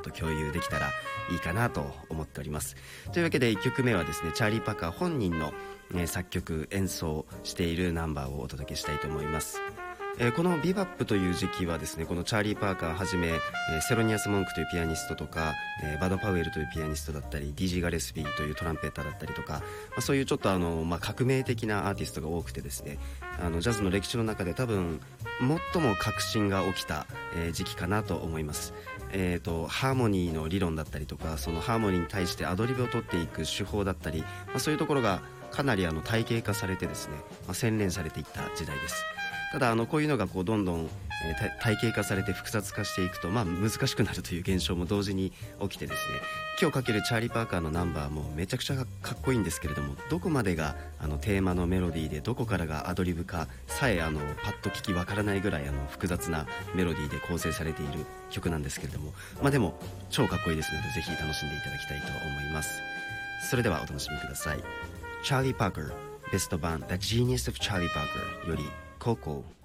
と共有できたらいいかなと思っております。というわけで1曲目はですねチャーリー・パーカー本人の、作曲演奏しているナンバーをお届けしたいと思います。このビバップという時期はですねこのチャーリー・パーカーはじめ、セロニアス・モンクというピアニストとか、バド・パウエルというピアニストだったり DJ ガレスビーというトランペッターだったりとか、そういうちょっと革命的なアーティストが多くてですねジャズの歴史の中で多分最も革新が起きた、時期かなと思います。ハーモニーの理論だったりとかそのハーモニーに対してアドリブを取っていく手法だったり、そういうところがかなり体系化されてですね、洗練されていった時代です。ただこういうのがどんどん、体系化されて複雑化していくと、難しくなるという現象も同時に起きてですね今日かけるチャーリー・パーカーのナンバーもめちゃくちゃかっこいいんですけれどもどこまでがテーマのメロディーでどこからがアドリブかさえパッと聞きわからないぐらい複雑なメロディーで構成されている曲なんですけれども、でも超かっこいいですのでぜひ楽しんでいただきたいと思います。それではお楽しみください。チャーリー・パーカーベスト版 The Genius of Charlie Parker よりCoco